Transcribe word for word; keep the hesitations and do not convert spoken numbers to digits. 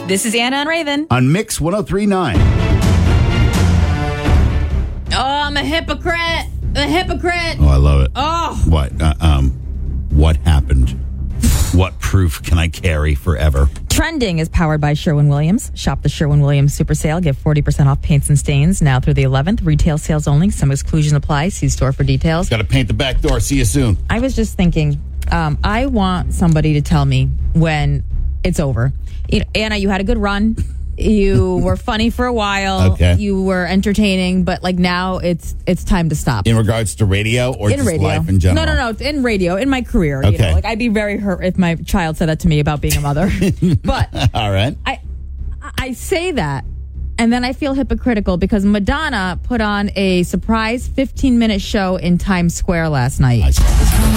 This is Anna and Raven. On Mix one oh three point nine. Oh, I'm a hypocrite. A hypocrite. Oh, I love it. Oh. What? Uh, um, what happened? What proof can I carry forever? Trending is powered by Sherwin-Williams. Shop the Sherwin-Williams Super Sale. Get forty percent off paints and stains now through the eleventh. Retail sales only. Some exclusion apply. See store for details. Got to paint the back door. See you soon. I was just thinking, um, I want somebody to tell me when it's over. You know, Anna, you had a good run. You were funny for a while. Okay. You were entertaining, but like now it's it's time to stop. In regards to radio or in just radio. life in general? No, no, no. It's in radio, in my career. You Okay. know, like I'd be very hurt if my child said that to me about being a mother. But all right. I I say that, and then I feel hypocritical because Madonna put on a surprise fifteen minute show in Times Square last night. I saw this.